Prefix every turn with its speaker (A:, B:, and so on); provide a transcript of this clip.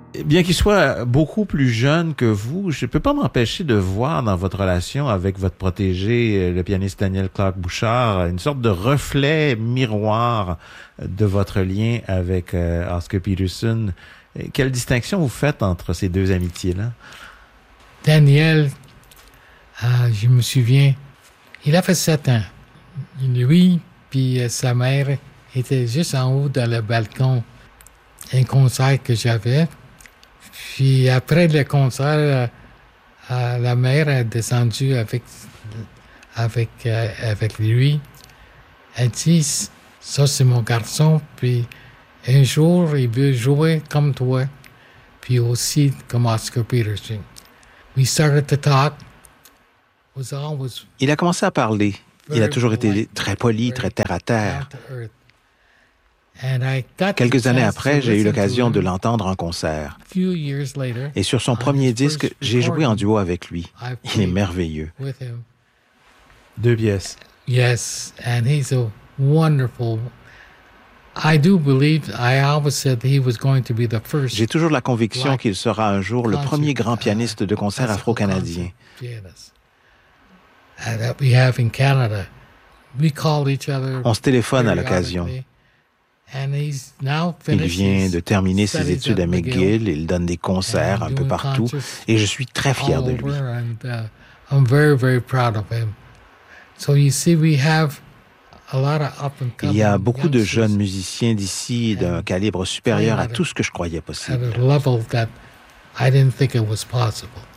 A: Bien qu'il soit beaucoup plus jeune que vous, je ne peux pas m'empêcher de voir dans votre relation avec votre protégé, le pianiste Daniel Clark Bouchard, une sorte de reflet miroir de votre lien avec Oscar Peterson. Quelle distinction vous faites entre ces deux amitiés-là?
B: Daniel, je me souviens, il avait 7 ans. Lui puis sa mère étaient juste en haut dans le balcon. Un concert que j'avais. Puis après le concert, la mère est descendue avec lui. Elle dit, ça c'est mon garçon, puis un jour il veut jouer comme toi, puis aussi comme Oscar Peterson. We started to talk.
C: Il a commencé à parler. Il a toujours été très poli, très terre-à-terre. Quelques années après, j'ai eu l'occasion de l'entendre en concert. Et sur son premier disque, j'ai joué en duo avec lui. Il est merveilleux.
A: 2 pièces.
B: Yes, and he's a wonderful. I do believe, I always said he was going to be the first.
C: J'ai toujours la conviction qu'il sera un jour le premier grand pianiste de concert afro-canadien.
B: That we have in Canada. We call each other.
C: On se téléphone à l'occasion. Il vient de terminer ses études à McGill, il donne des concerts un peu partout et je suis très fier de lui. Il y a beaucoup de jeunes musiciens d'ici d'un calibre supérieur à tout ce que je croyais possible.